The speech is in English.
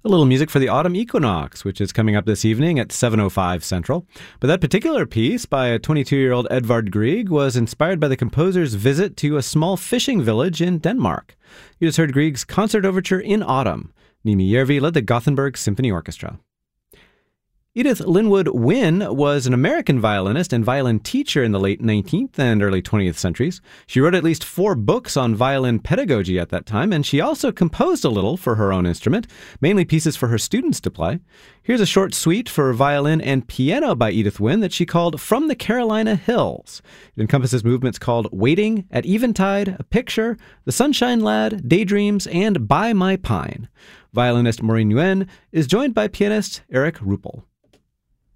A little music for the autumn equinox, which is coming up this evening at 7:05 Central. But that particular piece by a 22-year-old Edvard Grieg was inspired by the composer's visit to a small fishing village in Denmark. You just heard Grieg's concert overture in autumn. Nimi Järvi led the Gothenburg Symphony Orchestra. Edith Linwood Wynne was an American violinist and violin teacher in the late 19th and early 20th centuries. She wrote at least 4 books on violin pedagogy at that time, and she also composed a little for her own instrument, mainly pieces for her students to play. Here's a short suite for violin and piano by Edith Wynne that she called From the Carolina Hills. It encompasses movements called Waiting, At Eventide, A Picture, The Sunshine Lad, Daydreams, and By My Pine. Violinist Maureen Nguyen is joined by pianist Eric Ruppel.